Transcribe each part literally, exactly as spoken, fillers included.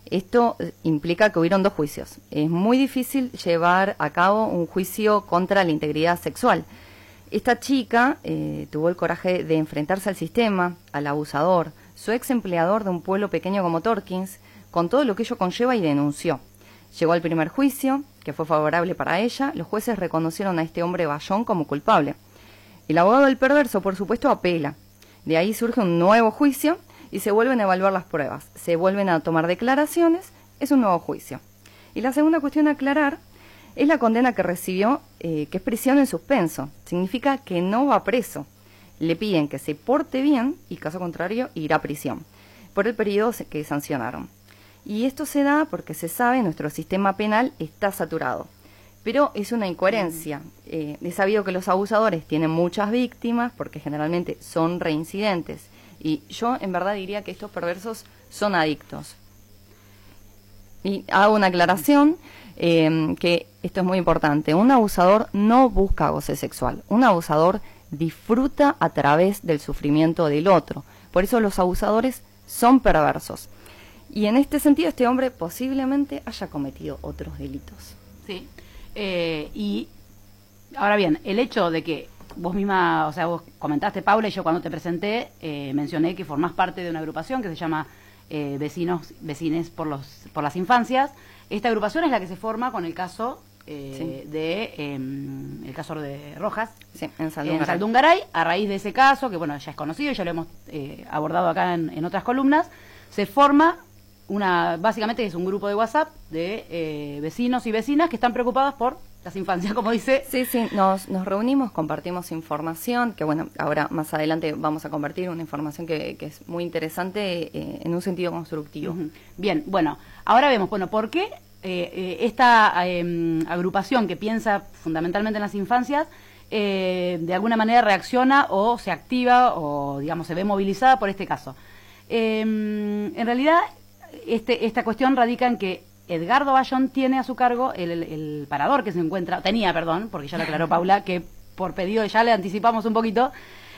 Esto implica que hubieron dos juicios. Es muy difícil llevar a cabo un juicio contra la integridad sexual. Esta chica eh, tuvo el coraje de enfrentarse al sistema, al abusador, su ex empleador de un pueblo pequeño como Torkins, con todo lo que ello conlleva, y denunció. Llegó al primer juicio, que fue favorable para ella. Los jueces reconocieron a este hombre Bayón como culpable. El abogado del perverso, por supuesto, apela. De ahí surge un nuevo juicio y se vuelven a evaluar las pruebas. Se vuelven a tomar declaraciones, es un nuevo juicio. Y la segunda cuestión a aclarar es la condena que recibió, eh, que es prisión en suspenso. Significa que no va preso. Le piden que se porte bien y, caso contrario, irá a prisión por el periodo que sancionaron. Y esto se da porque se sabe que nuestro sistema penal está saturado. Pero es una incoherencia. Eh, es sabido que los abusadores tienen muchas víctimas porque generalmente son reincidentes. Y yo en verdad diría que estos perversos son adictos. Y hago una aclaración, eh, que esto es muy importante. Un abusador no busca goce sexual. Un abusador disfruta a través del sufrimiento del otro. Por eso los abusadores son perversos. Y en este sentido este hombre posiblemente haya cometido otros delitos. Sí. Eh, y ahora bien, el hecho de que vos misma, o sea, vos comentaste, Paula, y yo cuando te presenté eh, mencioné que formás parte de una agrupación que se llama eh, Vecinos, Vecines por los por las Infancias. Esta agrupación es la que se forma con el caso eh, sí. de eh, el caso de Rojas, sí, en Saldungaray. en Saldungaray. A raíz de ese caso, que bueno, ya es conocido, ya lo hemos eh, abordado acá en, en otras columnas, se forma una, básicamente es un grupo de WhatsApp de eh, vecinos y vecinas que están preocupados por las infancias, como dice. Sí, sí, nos, nos reunimos, compartimos información, que bueno, ahora más adelante vamos a compartir una información que, que es muy interesante eh, en un sentido constructivo. Uh-huh. Bien, bueno, ahora vemos, bueno, ¿por qué eh, eh, esta eh, agrupación que piensa fundamentalmente en las infancias eh, de alguna manera reacciona o se activa o, digamos, se ve movilizada por este caso? Eh, en realidad, Este, esta cuestión radica en que Edgardo Bayón tiene a su cargo el, el, el parador que se encuentra, tenía, perdón, porque ya lo aclaró Paula, que por pedido ya le anticipamos un poquito,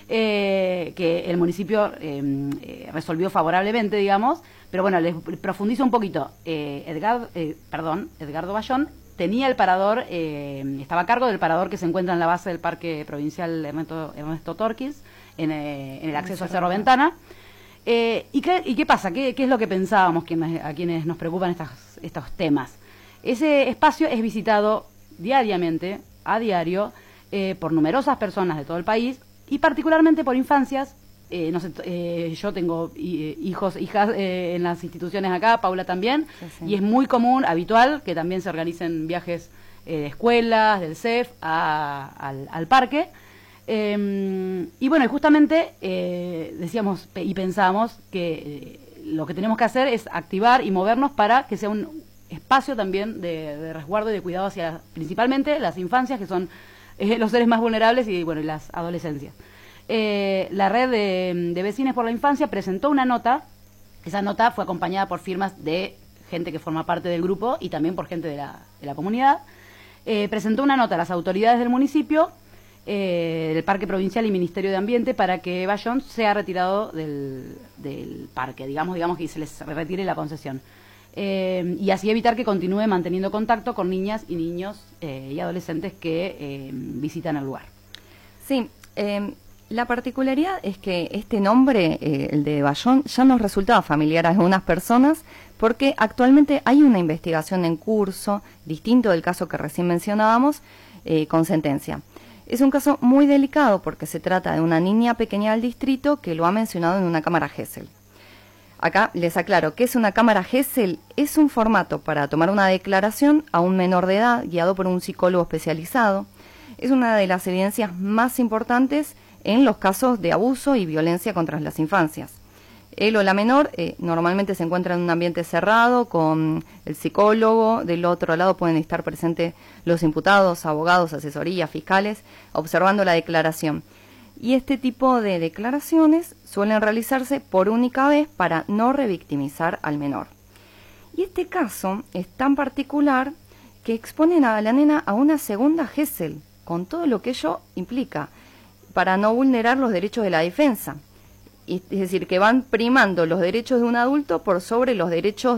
eh, que el municipio eh, eh, resolvió favorablemente, digamos, pero bueno, les profundizo un poquito. Eh, Edgar, eh, perdón, Edgardo Bayón tenía el parador, eh, estaba a cargo del parador que se encuentra en la base del Parque Provincial Ernesto, Ernesto Torkins, en, eh, en el acceso al Cerro Ventana. Eh, ¿y, qué, ¿Y qué pasa? ¿Qué, qué es lo que pensábamos quienes, a quienes nos preocupan estas, estos temas? Ese espacio es visitado diariamente, a diario, eh, por numerosas personas de todo el país y particularmente por infancias. Eh, no sé, eh, yo tengo hijos, hijas eh, en las instituciones acá, Paula también, sí, sí. Y es muy común, habitual, que también se organicen viajes eh, de escuelas, del C E F, a, al, al parque. Eh, y bueno, justamente eh, decíamos y pensábamos que eh, lo que tenemos que hacer es activar y movernos para que sea un espacio también de, de resguardo y de cuidado hacia principalmente las infancias, que son eh, los seres más vulnerables, y bueno, y las adolescencias. Eh, la red de, de Vecines por la Infancia presentó una nota. Esa nota fue acompañada por firmas de gente que forma parte del grupo y también por gente de la, de la comunidad. Eh, presentó una nota a las autoridades del municipio, Eh, del Parque Provincial y Ministerio de Ambiente, para que Bayón sea retirado del, del parque, digamos, digamos que se les retire la concesión. Eh, y así evitar que continúe manteniendo contacto con niñas y niños eh, y adolescentes que eh, visitan el lugar. Sí, eh, la particularidad es que este nombre, eh, el de Bayón, ya nos resultaba familiar a algunas personas porque actualmente hay una investigación en curso, distinto del caso que recién mencionábamos, eh, con sentencia. Es un caso muy delicado porque se trata de una niña pequeña del distrito que lo ha mencionado en una cámara Gesell. Acá les aclaro, ¿qué es una cámara Gesell? Es un formato para tomar una declaración a un menor de edad guiado por un psicólogo especializado. Es una de las evidencias más importantes en los casos de abuso y violencia contra las infancias. Él o la menor eh, normalmente se encuentra en un ambiente cerrado con el psicólogo, del otro lado pueden estar presentes los imputados, abogados, asesorías, fiscales, observando la declaración. Y este tipo de declaraciones suelen realizarse por única vez para no revictimizar al menor. Y este caso es tan particular que exponen a la nena a una segunda Gesell, con todo lo que ello implica, para no vulnerar los derechos de la defensa. Es decir, que van primando los derechos de un adulto por sobre los derechos